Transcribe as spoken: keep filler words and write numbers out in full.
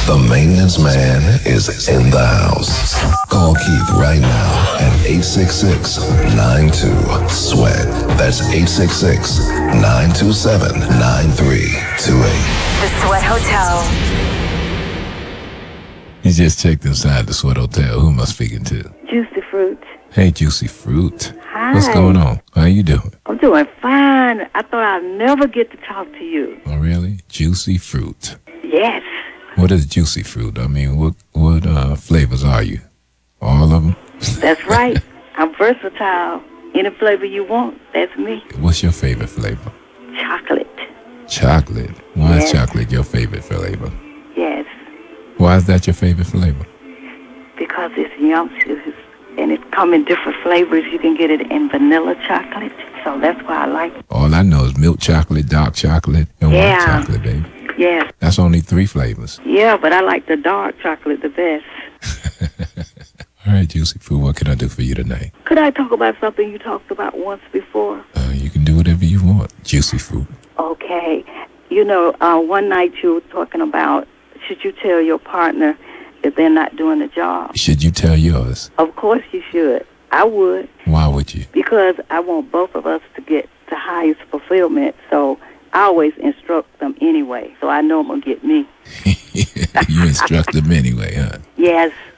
The maintenance man is in the house. Call Keith right now at eight six six, nine two, sweat. That's eight six six, nine two seven, nine three two eight. The Sweat Hotel. You just checked inside the Sweat Hotel. Who am I speaking to? Juicy Fruit. Hey, Juicy Fruit. Hi. What's going on? How you doing? I'm doing fine. I thought I'd never get to talk to you. Oh, really? Juicy Fruit. Yes. What is Juicy Fruit? I mean, what what uh, flavors are you? All of them? That's right. I'm versatile. Any flavor you want, that's me. What's your favorite flavor? Chocolate. Chocolate. Why Yes. is chocolate your favorite flavor? Yes. Why is that your favorite flavor? Because it's yumptious and it come in different flavors. You can get it in vanilla chocolate. So that's why I like it. All I know is milk chocolate, dark chocolate, and Yeah. white chocolate, baby. Yes. That's only three flavors. Yeah, but I like the dark chocolate the best. All right, Juicy Fruit, what can I do for you tonight? Could I talk about something you talked about once before? Uh, you can do whatever you want, Juicy Fruit. Okay. You know, uh, one night you were talking about should you tell your partner if they're not doing the job? Should you tell yours? Of course you should. I would. Why would you? Because I want both of us to get the highest fulfillment. So I always instruct them anyway. So I know I'm going to get me. You instruct them anyway, huh? Yes.